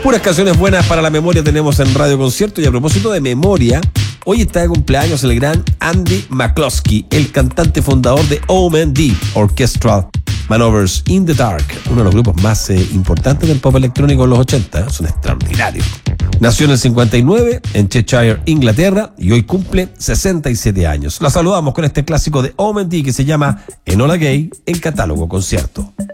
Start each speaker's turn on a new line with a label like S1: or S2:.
S1: Puras canciones buenas para la memoria tenemos en Radio Concierto. Y a propósito de memoria, hoy está de cumpleaños el gran Andy McCloskey, el cantante fundador de OMD, Orchestral Maneuvers in the Dark, uno de los grupos más importantes del pop electrónico en los 80, son extraordinarios. Nació en el 59 en Cheshire, Inglaterra, y hoy cumple 67 años. La saludamos con este clásico de OMD que se llama Enola Gay en Catálogo Concierto.